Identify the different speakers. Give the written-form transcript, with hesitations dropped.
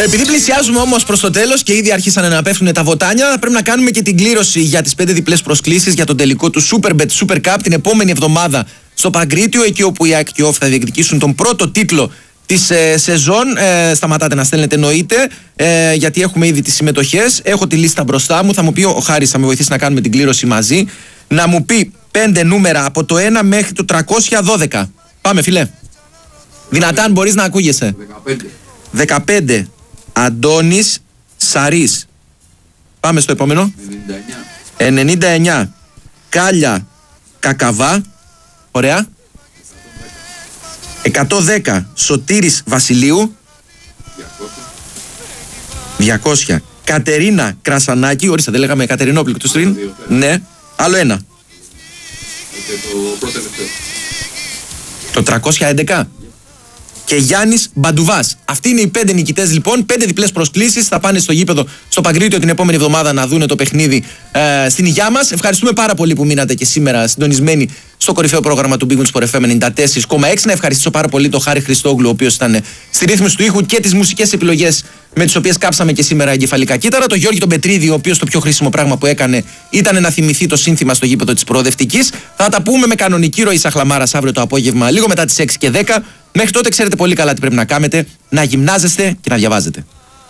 Speaker 1: Επειδή πλησιάζουμε όμως προς το τέλος και ήδη άρχισαν να πέφτουν τα βοτάνια, πρέπει να κάνουμε και την κλήρωση για τις 5 διπλές προσκλήσεις για τον τελικό του Superbet Super Cup την επόμενη εβδομάδα στο Παγκρίτιο, εκεί όπου η ΑΕΚ και ο ΟΦ θα διεκδικήσουν τον πρώτο τίτλο της σεζόν. Σταματάτε να στέλνετε, εννοείται, γιατί έχουμε ήδη τις συμμετοχές. Έχω τη λίστα μπροστά μου. Θα μου πει ο Χάρης, θα με βοηθήσει να κάνουμε την κλήρωση μαζί. Να μου πει 5 νούμερα από το 1 μέχρι το 312. Πάμε, φίλε. Δυνατά, αν μπορείς να ακούγεσαι. 15. Αντώνης Σαρής. Πάμε στο επόμενο. 99. Κάλια Κακαβά. Ωραία. 110. Σωτήρης Βασιλείου. 200. Κατερίνα Κρασανάκη. Ορίστε, δεν λέγαμε Κατερινόπουλο του στριν. Ναι. Άλλο ένα. Το 311. Και Γιάννης Μπαντουβάς. Αυτοί είναι οι 5 νικητές λοιπόν. 5 διπλές προσκλήσεις. Θα πάνε στο γήπεδο στο Παγκρίτιο την επόμενη εβδομάδα να δούνε το παιχνίδι στην υγειά μας. Ευχαριστούμε πάρα πολύ που μείνατε και σήμερα συντονισμένοι στο κορυφαίο πρόγραμμα του Big Win Sport FM 94,6. Να ευχαριστήσω πάρα πολύ τον Χάρη Χριστόγλου, ο οποίος ήταν στη ρύθμιση του ήχου και τις μουσικές επιλογές με τις οποίες κάψαμε και σήμερα εγκεφαλικά κύτταρα. Τον Γιώργη τον Πετρίδη, ο οποίος το πιο χρήσιμο πράγμα που έκανε ήταν να θυμηθεί το σύνθημα στο γήπεδο της προοδευτικής. Θα τα πούμε με κανονική ροή Σαχλαμάρας αύριο το απόγευμα, λίγο μετά τις 6 και 10. Μέχρι τότε ξέρετε πολύ καλά τι πρέπει να κάνετε: να γυμνάζεστε και να διαβάζετε.